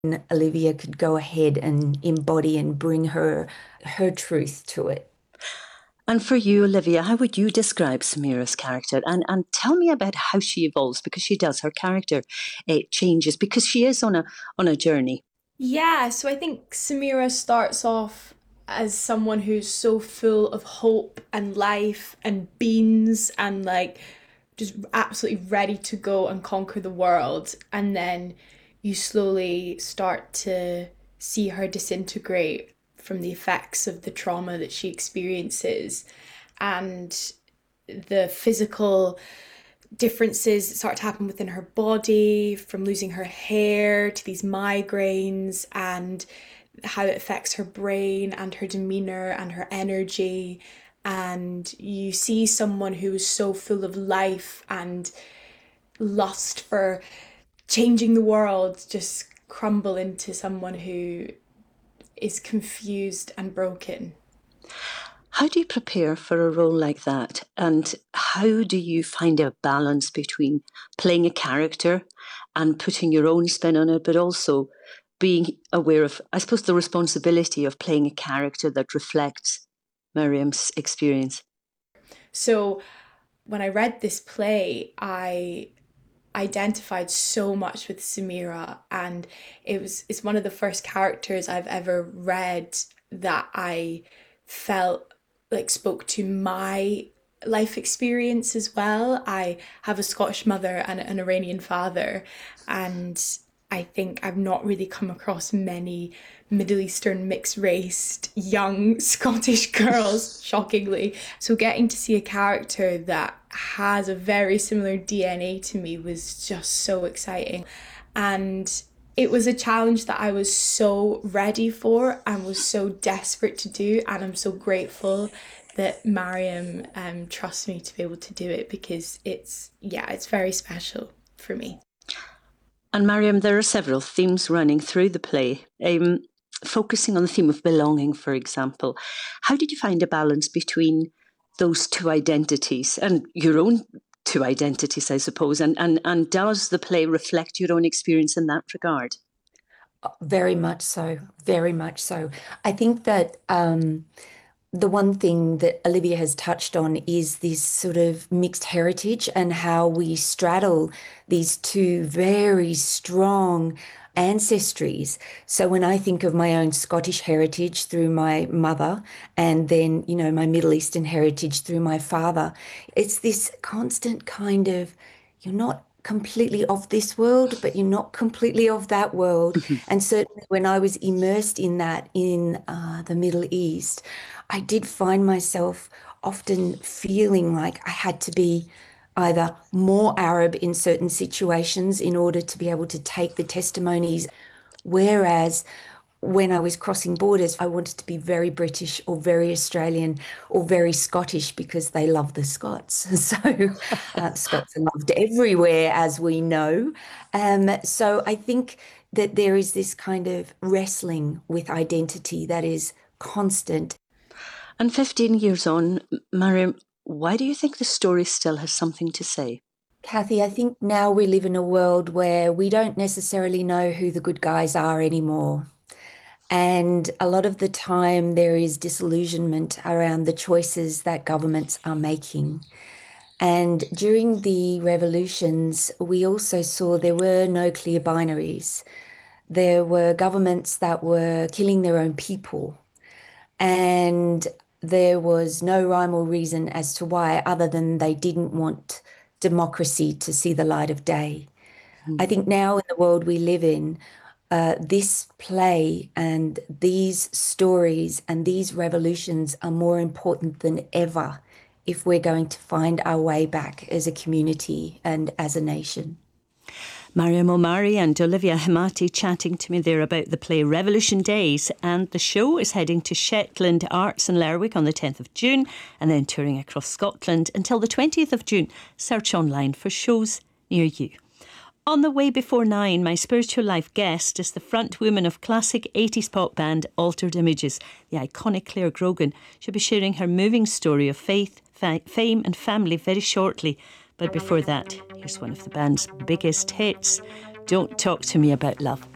Olivia could go ahead and embody and bring her truth to it. And for you, Olivia, how would you describe Samira's character? And tell me about how she evolves, because she does. Her character changes because she is on a journey. Yeah, so I think Samira starts off as someone who's so full of hope and life and beans and like just absolutely ready to go and conquer the world. And then you slowly start to see her disintegrate from the effects of the trauma that she experiences and the physical differences that start to happen within her body, from losing her hair to these migraines, and how it affects her brain and her demeanor and her energy. And you see someone who is so full of life and lust for changing the world just crumble into someone who is confused and broken. How do you prepare for a role like that? And how do you find a balance between playing a character and putting your own spin on it, but also being aware of, I suppose, the responsibility of playing a character that reflects Miriam's experience? So when I read this play, I identified so much with Samira, and it's one of the first characters I've ever read that I felt like spoke to my life experience as well. I have a Scottish mother and an Iranian father, and I think I've not really come across many Middle Eastern mixed raced young Scottish girls, shockingly. So getting to see a character that has a very similar DNA to me was just so exciting. And it was a challenge that I was so ready for and was so desperate to do. And I'm so grateful that Mariam trusts me to be able to do it, because it's very special for me. And Mariam, there are several themes running through the play, focusing on the theme of belonging, for example. How did you find a balance between those two identities and your own two identities, I suppose? And does the play reflect your own experience in that regard? Very much so, very much so. I think that the one thing that Olivia has touched on is this sort of mixed heritage and how we straddle these two very strong ancestries. So when I think of my own Scottish heritage through my mother and then, my Middle Eastern heritage through my father, it's this constant kind of, you're not completely of this world, but you're not completely of that world. And certainly when I was immersed in that in the Middle East, I did find myself often feeling like I had to be either more Arab in certain situations in order to be able to take the testimonies, whereas when I was crossing borders, I wanted to be very British or very Australian or very Scottish because they love the Scots. So Scots are loved everywhere, as we know. So I think that there is this kind of wrestling with identity that is constant. And 15 years on, Mariam, why do you think the story still has something to say? Kathy, I think now we live in a world where we don't necessarily know who the good guys are anymore. And a lot of the time, there is disillusionment around the choices that governments are making. And during the revolutions, we also saw there were no clear binaries. There were governments that were killing their own people. And there was no rhyme or reason as to why, other than they didn't want democracy to see the light of day. I think now in the world we live in, this play and these stories and these revolutions are more important than ever if we're going to find our way back as a community and as a nation. Mariam O'Mari and Olivia Hemati chatting to me there about the play Revolution Days, and the show is heading to Shetland Arts in Lerwick on the 10th of June and then touring across Scotland until the 20th of June. Search online for shows near you. On the way before 9, my spiritual life guest is the front woman of classic 80s pop band Altered Images. The iconic Claire Grogan. She'll be sharing her moving story of faith, fame and family very shortly. But before that, here's one of the band's biggest hits, Don't Talk to Me About Love.